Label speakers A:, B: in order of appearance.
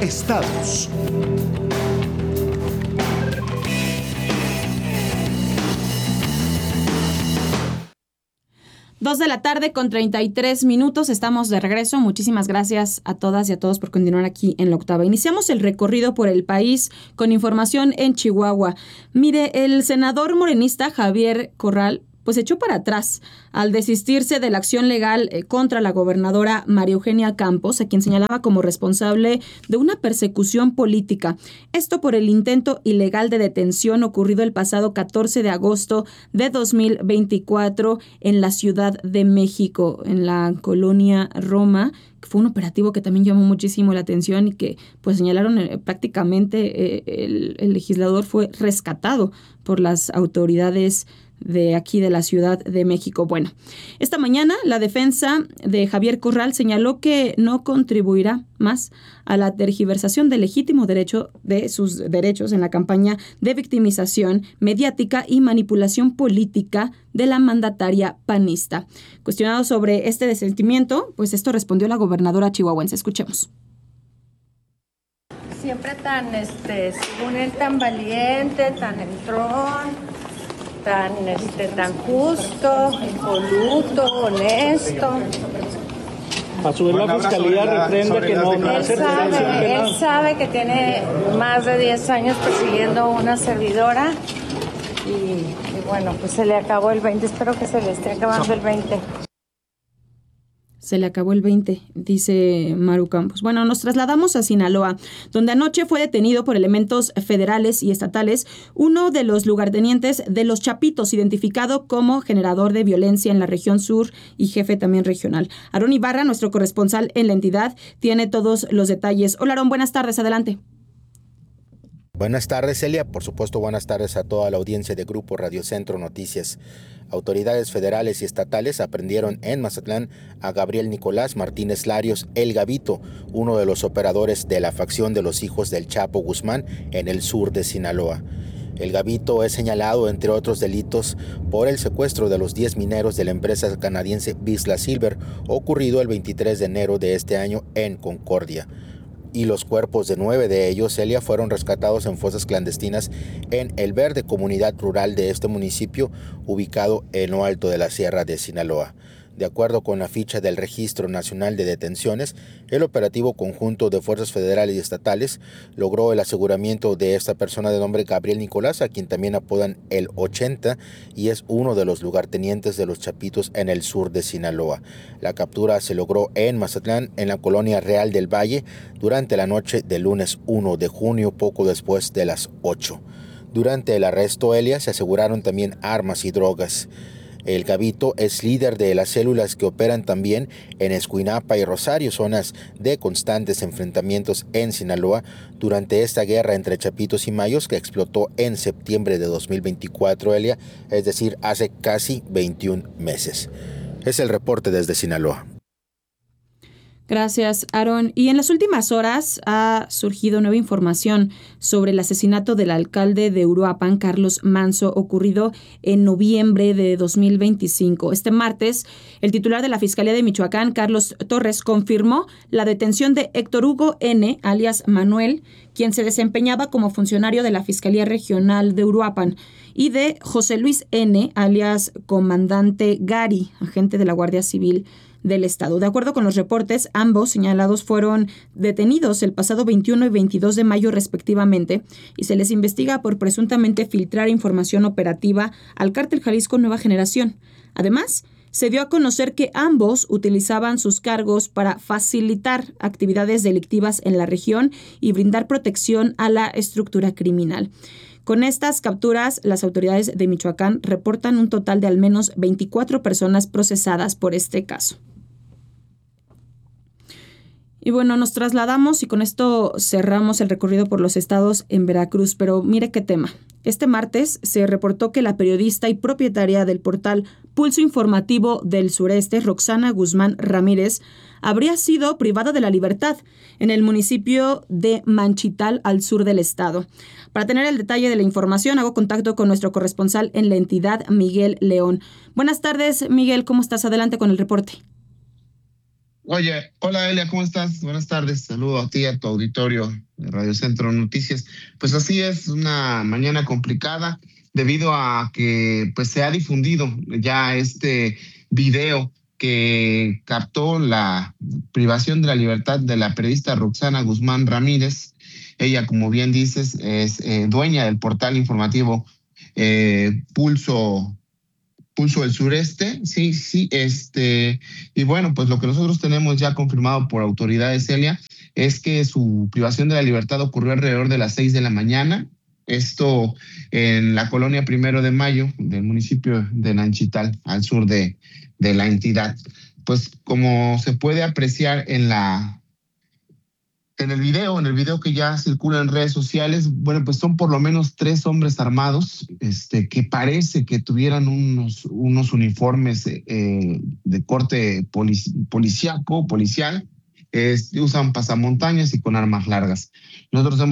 A: estados.
B: Dos de la tarde con 33 minutos. Estamos de regreso. Muchísimas gracias a todas y a todos por continuar aquí en La Octava. Iniciamos el recorrido por el país con información en Chihuahua. Mire, el senador morenista Javier Corral pues echó para atrás al desistirse de la acción legal contra la gobernadora María Eugenia Campos, a quien señalaba como responsable de una persecución política. Esto por el intento ilegal de detención ocurrido el pasado 14 de agosto de 2024 en la Ciudad de México, en la colonia Roma. Fue un operativo que también llamó muchísimo la atención y que pues señalaron prácticamente el legislador fue rescatado por las autoridades de aquí de la Ciudad de México. Bueno, esta mañana la defensa de Javier Corral señaló que no contribuirá más a la tergiversación del legítimo derecho de sus derechos en la campaña de victimización mediática y manipulación política de la mandataria panista. Cuestionado sobre este desistimiento, pues esto respondió la gobernadora chihuahuense. Escuchemos.
C: Siempre según él, tan valiente, tan entrón, tan justo, impoluto, honesto.
D: A su vez la fiscalía refrenda que no hace
C: Él sabe que tiene más de 10 años persiguiendo a una servidora y bueno, pues se le acabó el 20, espero que se le esté acabando el 20.
B: Se le acabó el 20, dice Maru Campos. Bueno, nos trasladamos a Sinaloa, donde anoche fue detenido por elementos federales y estatales uno de los lugartenientes de Los Chapitos, identificado como generador de violencia en la región sur y jefe también regional. Aarón Ibarra, nuestro corresponsal en la entidad, tiene todos los detalles. Hola Aarón, buenas tardes, adelante.
E: Buenas tardes, Celia. Por supuesto, buenas tardes a toda la audiencia de Grupo Radio Centro Noticias. Autoridades federales y estatales aprendieron en Mazatlán a Gabriel Nicolás Martínez Larios, El Gabito, uno de los operadores de la facción de los hijos del Chapo Guzmán en el sur de Sinaloa. El Gabito es señalado, entre otros delitos, por el secuestro de los 10 mineros de la empresa canadiense Vizsla Silver, ocurrido el 23 de enero de este año en Concordia. Y los cuerpos de 9 de ellos, Celia, fueron rescatados en fosas clandestinas en El Verde, comunidad rural de este municipio, ubicado en lo alto de la Sierra de Sinaloa. De acuerdo con la ficha del Registro Nacional de Detenciones, el operativo conjunto de fuerzas federales y estatales logró el aseguramiento de esta persona de nombre Gabriel Nicolás, a quien también apodan el 80, y es uno de los lugartenientes de los Chapitos en el sur de Sinaloa. La captura se logró en Mazatlán, en la colonia Real del Valle, durante la noche del lunes 1 de junio, poco después de las 8. Durante el arresto, Elia, se aseguraron también armas y drogas. El Gabito es líder de las células que operan también en Escuinapa y Rosario, zonas de constantes enfrentamientos en Sinaloa durante esta guerra entre Chapitos y Mayos que explotó en septiembre de 2024, Elia, es decir, hace casi 21 meses. Es el reporte desde Sinaloa.
B: Gracias, Aarón. Y en las últimas horas ha surgido nueva información sobre el asesinato del alcalde de Uruapan, Carlos Manso, ocurrido en noviembre de 2025. Este martes, el titular de la Fiscalía de Michoacán, Carlos Torres, confirmó la detención de Héctor Hugo N., alias Manuel, quien se desempeñaba como funcionario de la Fiscalía Regional de Uruapan, y de José Luis N., alias Comandante Gary, agente de la Guardia Civil del Estado. De acuerdo con los reportes, ambos señalados fueron detenidos el pasado 21 y 22 de mayo respectivamente y se les investiga por presuntamente filtrar información operativa al Cártel Jalisco Nueva Generación. Además, se dio a conocer que ambos utilizaban sus cargos para facilitar actividades delictivas en la región y brindar protección a la estructura criminal. Con estas capturas, las autoridades de Michoacán reportan un total de al menos 24 personas procesadas por este caso. Y bueno, nos trasladamos y con esto cerramos el recorrido por los estados en Veracruz, pero mire qué tema. Este martes se reportó que la periodista y propietaria del portal Pulso Informativo del Sureste, Roxana Guzmán Ramírez, habría sido privada de la libertad en el municipio de Manchital, al sur del estado. Para tener el detalle de la información, hago contacto con nuestro corresponsal en la entidad, Miguel León. Buenas tardes, Miguel, ¿cómo estás? Adelante con el reporte.
A: Oye, hola Elia, ¿cómo estás? Buenas tardes. Saludo a ti y a tu auditorio de Radio Centro Noticias. Pues así es, una mañana complicada debido a que pues se ha difundido ya este video que captó la privación de la libertad de la periodista Roxana Guzmán Ramírez. Ella, como bien dices, es dueña del portal informativo Pulso del Sureste, sí, sí, y bueno, pues lo que nosotros tenemos ya confirmado por autoridades, Celia, es que su privación de la libertad ocurrió alrededor de las 6 de la mañana. Esto en la colonia Primero de Mayo del municipio de Nanchital, al sur de la entidad. Pues como se puede apreciar en el video que ya circula en redes sociales, bueno, pues son por lo menos 3 hombres armados, que parece que tuvieran unos uniformes de corte policial, usan pasamontañas y con armas largas. Nosotros hemos